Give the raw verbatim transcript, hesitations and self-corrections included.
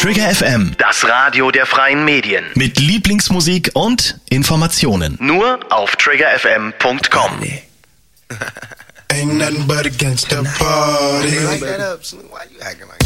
Trigger F M, Das Radio der freien Medien. mit Lieblingsmusik und Informationen. Nur auf trigger f m punkt com. Ain't nothing but against the party. Like that up. Why you acting like that?